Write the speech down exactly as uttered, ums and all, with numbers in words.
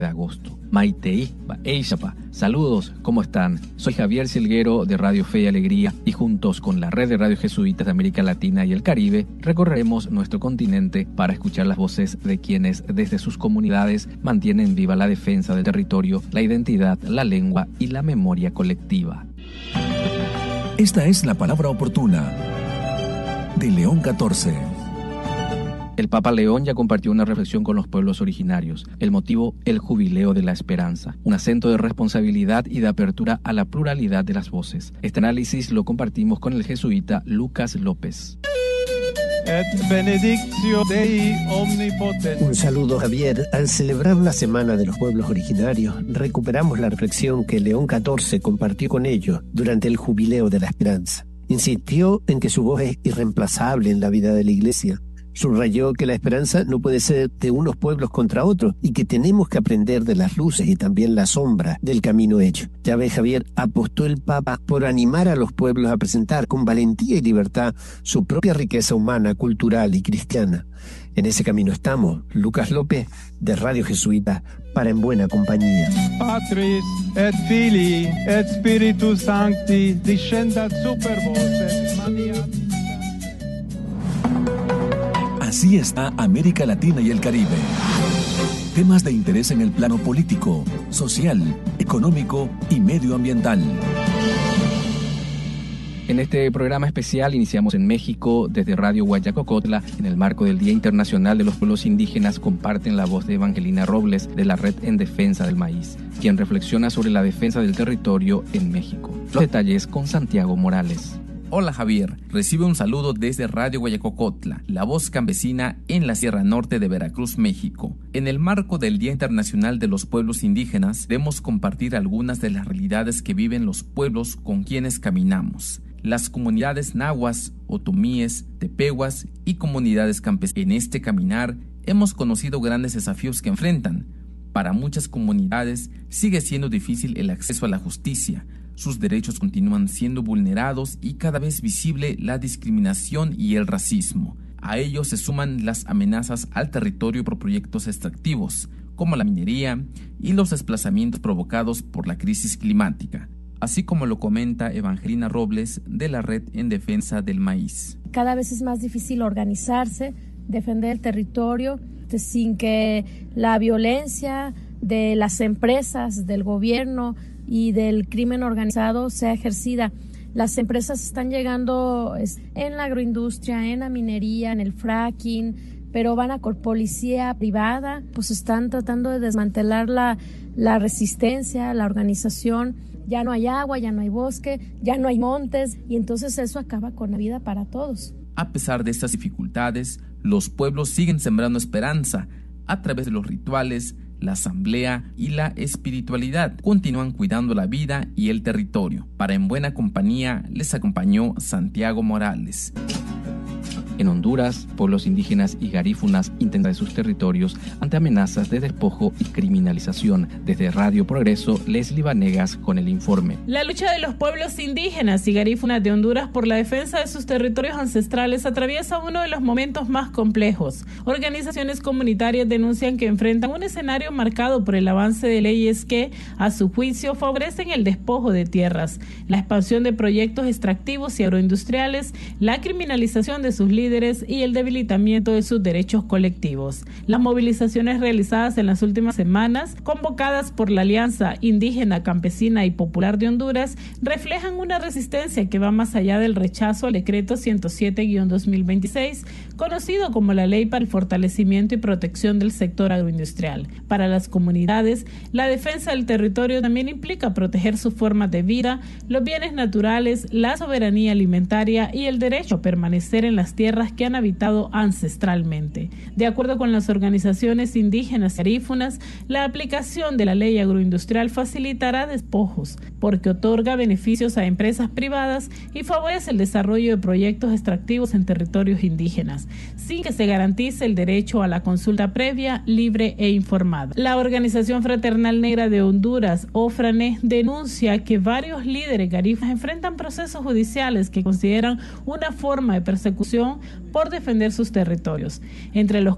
de agosto. Maitei, Eishapa. Saludos, ¿cómo están? Soy Javier Silguero de Radio Fe y Alegría y juntos con la red de Radio Jesuitas de América Latina y el Caribe recorreremos nuestro continente para escuchar las voces de quienes desde sus comunidades mantienen viva la defensa del territorio, la identidad, la lengua y la memoria colectiva. Esta es la palabra oportuna de León catorce. El Papa León ya compartió una reflexión con los pueblos originarios. El motivo, el jubileo de la esperanza. Un acento de responsabilidad y de apertura a la pluralidad de las voces. Este análisis lo compartimos con el jesuita Lucas López. Un saludo, Javier. Al celebrar la Semana de los Pueblos Originarios, recuperamos la reflexión que León catorce compartió con ellos durante el Jubileo de la Esperanza. Insistió en que su voz es irreemplazable en la vida de la Iglesia. Subrayó que la esperanza no puede ser de unos pueblos contra otros y que tenemos que aprender de las luces y también la sombra del camino hecho. Ya ves, Javier, apostó el Papa por animar a los pueblos a presentar con valentía y libertad su propia riqueza humana, cultural y cristiana. En ese camino estamos. Lucas López, de Radio Jesuita, para En Buena Compañía. Patris et Filii et Spiritus Sancti descendat super vos et maniat. Así está América Latina y el Caribe. Temas de interés en el plano político, social, económico y medioambiental. En este programa especial iniciamos en México desde Radio Guayacocotla. En el marco del Día Internacional de los Pueblos Indígenas comparten la voz de Evangelina Robles de la Red en Defensa del Maíz, quien reflexiona sobre la defensa del territorio en México. Los detalles con Santiago Morales. Hola Javier, recibe un saludo desde Radio Guayacocotla, la voz campesina en la Sierra Norte de Veracruz, México. En el marco del Día Internacional de los Pueblos Indígenas, debemos compartir algunas de las realidades que viven los pueblos con quienes caminamos. Las comunidades nahuas, otomíes, tepehuas y comunidades campesinas. En este caminar hemos conocido grandes desafíos que enfrentan. Para muchas comunidades sigue siendo difícil el acceso a la justicia. Sus derechos continúan siendo vulnerados y cada vez visible la discriminación y el racismo. A ello se suman las amenazas al territorio por proyectos extractivos, como la minería y los desplazamientos provocados por la crisis climática, así como lo comenta Evangelina Robles de la Red en Defensa del Maíz. Cada vez es más difícil organizarse, defender el territorio, sin que la violencia de las empresas, del gobierno y del crimen organizado sea ejercida. Las empresas están llegando en la agroindustria, en la minería, en el fracking, pero van a con policía privada, pues están tratando de desmantelar la, la resistencia, la organización. Ya no hay agua, ya no hay bosque, ya no hay montes, y entonces eso acaba con la vida para todos. A pesar de estas dificultades, los pueblos siguen sembrando esperanza a través de los rituales, la asamblea y la espiritualidad. Continúan cuidando la vida y el territorio. Para En Buena Compañía les acompañó Santiago Morales. En Honduras, pueblos indígenas y garífunas intentan de sus territorios ante amenazas de despojo y criminalización. Desde Radio Progreso, Leslie Vanegas con el informe. La lucha de los pueblos indígenas y garífunas de Honduras por la defensa de sus territorios ancestrales atraviesa uno de los momentos más complejos. Organizaciones comunitarias denuncian que enfrentan un escenario marcado por el avance de leyes que, a su juicio, favorecen el despojo de tierras, la expansión de proyectos extractivos y agroindustriales, la criminalización de sus líderes y el debilitamiento de sus derechos colectivos. Las movilizaciones realizadas en las últimas semanas, convocadas por la Alianza Indígena, Campesina y Popular de Honduras, reflejan una resistencia que va más allá del rechazo al decreto ciento siete guión dos mil veintiséis, conocido como la Ley para el Fortalecimiento y Protección del Sector Agroindustrial. Para las comunidades, la defensa del territorio también implica proteger sus formas de vida, los bienes naturales, la soberanía alimentaria y el derecho a permanecer en las tierras que han habitado ancestralmente. De acuerdo con las organizaciones indígenas y garífunas, la aplicación de la ley agroindustrial facilitará despojos, porque otorga beneficios a empresas privadas y favorece el desarrollo de proyectos extractivos en territorios indígenas, sin que se garantice el derecho a la consulta previa, libre e informada. La Organización Fraternal Negra de Honduras, OFRANE, denuncia que varios líderes garífunas enfrentan procesos judiciales que consideran una forma de persecución por defender sus territorios. Entre los